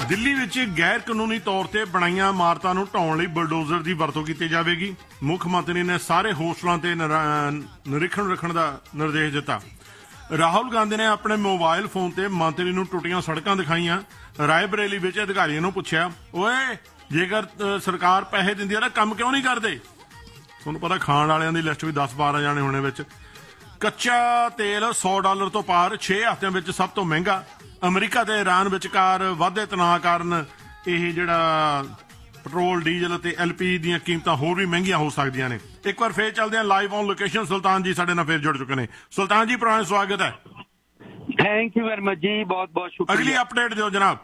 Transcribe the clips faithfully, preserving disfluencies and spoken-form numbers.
ਦਿੱਲੀ ਵਿੱਚ ਗੈਰ ਕਾਨੂੰਨੀ ਤੌਰ ਤੇ ਬਣਾਈਆਂ ਇਮਾਰਤਾਂ ਨੂੰ ਢਾਉਣ ਲਈ ਬਲਡੋਜ਼ਰ ਦੀ ਵਰਤੋਂ ਕੀਤੀ ਜਾਵੇਗੀ। ਮੁੱਖ ਮੰਤਰੀ ਨੇ ਸਾਰੇ ਹੋਸਟਲਾਂ ਤੇ ਨਿਰੀਖਣ ਰੱਖਣ ਦਾ ਨਿਰਦੇਸ਼ ਦਿੱਤਾ। ਰਾਹੁਲ ਗਾਂਧੀ ਨੇ ਆਪਣੇ ਮੋਬਾਈਲ ਫੋਨ ਤੇ ਮੰਤਰੀ ਨੂੰ ਟੁੱਟੀਆਂ ਸੜਕਾਂ ਦਿਖਾਈਆਂ। ਰਾਏ ਬਰੇਲੀ ਵਿੱਚ ਅਧਿਕਾਰੀਆਂ ਨੂੰ ਪੁੱਛਿਆ, ਓਏ ਜੇਕਰ ਸਰਕਾਰ ਪੈਸੇ ਦਿੰਦੀ ਹੈ ਤਾਂ ਕੰਮ ਕਿਉਂ ਨਹੀਂ ਕਰਦੇ? ਤੁਹਾਨੂੰ ਪਤਾ ਖਾਣ ਵਾਲਿਆਂ ਦੀ ਲਿਸਟ ਵੀ ਦਸ ਬਾਰਾਂ ਜਾਣੇ ਹੋਣੇ ਵਿੱਚ। ਕੱਚਾ ਤੇਲ ਸੌ ਡਾਲਰ ਤੋਂ ਪਾਰ, ਛੇ ਹਫ਼ਤਿਆਂ ਵਿੱਚ ਸਭ ਤੋਂ ਮਹਿੰਗਾ। ਅਮਰੀਕਾ ਤੇ ਈਰਾਨ ਵਿਚਕਾਰ ਵਾਧੇ ਤਣਾਅ ਕਾਰਨ ਇਹ ਜਿਹੜਾ ਪੈਟਰੋਲ ਡੀਜ਼ਲ ਅਤੇ ਐਲ ਪੀ ਜੀ ਦੀਆਂ ਕੀਮਤਾਂ ਹੋਰ ਵੀ ਮਹਿੰਗੀਆਂ ਹੋ ਸਕਦੀਆਂ ਨੇ। ਇੱਕ ਵਾਰ ਫੇਰ ਚੱਲਦੇ ਹਾਂ ਲਾਈਵ ਔਨ ਲੋਕੇਸ਼ਨ। ਸੁਲਤਾਨ ਜੀ ਸਾਡੇ ਨਾਲ ਫੇਰ ਜੁੜ ਚੁੱਕੇ ਨੇ। ਸੁਲਤਾਨ ਜੀ ਪੁਰਾਣਾ ਸਵਾਗਤ ਹੈ। ਥੈਂਕ ਯੂ ਵੈਰੀ ਮਚ ਜੀ, ਬਹੁਤ ਬਹੁਤ ਸ਼ੁਕਰੀਆ। ਅਗਲੀ ਅਪਡੇਟ ਦਿਓ ਜਨਾਬ।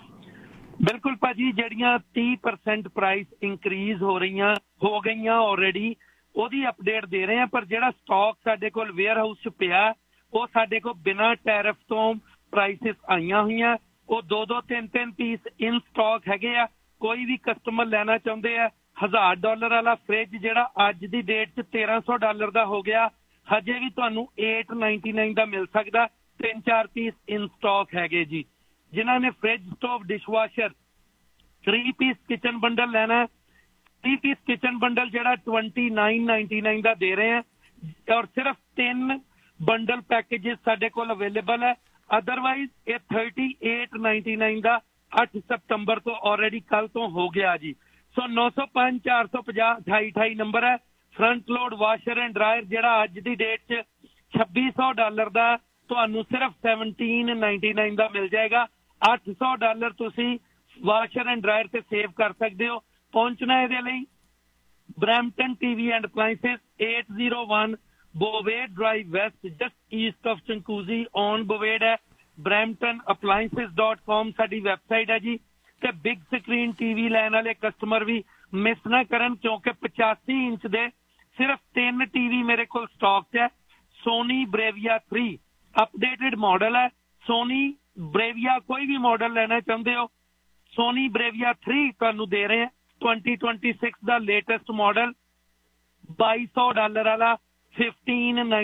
ਬਿਲਕੁਲ ਭਾਜੀ, ਜਿਹੜੀਆਂ ਤੀਹ ਪਰਸੈਂਟ ਪ੍ਰਾਈਸ ਇੰਕਰੀਜ਼ ਹੋ ਰਹੀਆਂ ਹੋ ਗਈਆਂ ਆਲਰੇਡੀ, ਉਹਦੀ ਅਪਡੇਟ ਦੇ ਰਹੇ ਆ। ਪਰ ਜਿਹੜਾ ਸਟਾਕ ਸਾਡੇ ਕੋਲ ਵੇਅਰ ਹਾਊਸ 'ਚ ਪਿਆ, ਉਹ ਸਾਡੇ ਕੋਲ ਬਿਨਾਂ ਟੈਰਿਫ ਤੋਂ ਪ੍ਰਾਈਸਿਸ ਆਈਆਂ ਹੋਈਆਂ। ਉਹ ਦੋ ਦੋ ਤਿੰਨ ਤਿੰਨ ਪੀਸ ਇਨ ਸਟਾਕ ਹੈਗੇ ਆ। ਕੋਈ ਵੀ ਕਸਟਮਰ ਲੈਣਾ ਚਾਹੁੰਦੇ ਆ, ਹਜ਼ਾਰ ਡਾਲਰ ਵਾਲਾ ਫ੍ਰਿਜ ਜਿਹੜਾ ਅੱਜ ਦੀ ਡੇਟ 'ਚ ਤੇਰਾਂ ਸੌ ਡਾਲਰ ਦਾ ਹੋ ਗਿਆ, ਹਜੇ ਵੀ ਤੁਹਾਨੂੰ ਅੱਠ ਨਾਈਨਟੀ ਨਾਈਨ ਦਾ ਮਿਲ ਸਕਦਾ। ਤਿੰਨ ਚਾਰ ਪੀਸ ਇਨ ਸਟਾਕ ਹੈਗੇ ਜੀ। ਜਿਨ੍ਹਾਂ ਨੇ fridge, stove, dishwasher, three piece kitchen bundle ਲੈਣਾ, ਥ੍ਰੀ ਪੀਸ ਕਿਚਨ ਬੰਡਲ ਜਿਹੜਾ ਟਵੈਂਟੀ ਨਾਈਨ ਨਾਈਨਟੀ ਨਾਈਨ ਦਾ ਦੇ ਰਹੇ ਆ, ਔਰ ਸਿਰਫ ਤਿੰਨ ਬੰਡਲ ਪੈਕੇजेस ਸਾਡੇ ਕੋਲ ਅਵੇਲੇਬਲ ਹੈ। ਅਦਰਵਾਈਜ਼ ਇਹ ਥਰਟੀ ਏਟ ਨਾਈਨਟੀ ਨਾਈਨ ਦਾ ਅੱਠ ਸਤੰਬਰ ਤੋਂ ਆਲਰੇਡੀ ਕੱਲ ਤੋਂ ਹੋ ਗਿਆ ਜੀ। ਸੋ ਨੌ ਸੌ ਪੰਜ ਚਾਰ ਸੌ ਪੰਜਾਹ ਅਠਾਈ ਅਠਾਈ ਨੰਬਰ ਹੈ। Front load washer and dryer ਜਿਹੜਾ ਅੱਜ ਦੀ ਡੇਟ 'ਚ ਛੱਬੀ ਸੌ ਡਾਲਰ ਦਾ ਤੁਹਾਨੂੰ ਸਿਰਫ ਸੈਵਨਟੀਨ ਨਾਈਨਟੀ ਨਾਈਨ ਦਾ ਮਿਲ ਜਾਏਗਾ। ਅੱਠ ਸੌ ਡਾਲਰ ਤੁਸੀਂ ਵਾਸ਼ਰ ਐਂਡ ਡਰਾਇਰ ਤੇ ਸੇਵ ਕਰ ਸਕਦੇ ਹੋ। ਪਹੁੰਚਣਾ ਇਹਦੇ ਲਈ Brampton TV and ਅਪਲਾਈਂਸਿਸ, eight oh one Bovade Drive West, just east of Chinguacousy on Bovade ਹੈ। ਬਰੈਂਪਟਨ ਅਪਲਾਈਂਸਿਸ ਡਾਟ ਕਾਮ ਸਾਡੀ ਵੈਬਸਾਈਟ ਹੈ ਜੀ। ਤੇ ਬਿਗ ਸਕਰੀਨ ਟੀਵੀ ਲੈਣ ਵਾਲੇ ਕਸਟਮਰ ਵੀ ਮਿਸ ਨਾ ਕਰਨ, ਕਿਉਂਕਿ ਪਚਾਸੀ ਇੰਚ ਦੇ ਸਿਰਫ ਤਿੰਨ ਟੀਵੀ ਮੇਰੇ ਕੋਲ ਸਟਾਕ 'ਚ ਹੈ। ਸੋਨੀ ਬਰੇਵੀਆ ਥ੍ਰੀ ਅਪਡੇਟਡ ਮਾਡਲ ਹੈ। ਸੋਨੀ ਬਰੇਵੀਆ ਕੋਈ ਵੀ ਮਾਡਲ ਲੈਣਾ ਚਾਹੁੰਦੇ ਹੋ, ਸੋਨੀ ਬਰੇਵੀਆ ਥ੍ਰੀ ਤੁਹਾਨੂੰ ਦੇ ਰਹੇ ਹਾਂ। ਟਵੈਂਟੀ ਟਵੈਂਟੀ ਸਿਕਸ ਦਾ ਲੇਟੈਸਟ ਮਾਡਲ ਬਾਈ ਸੌ ਡਾਲਰ ਵਾਲਾ ਫਿਫਟੀਨ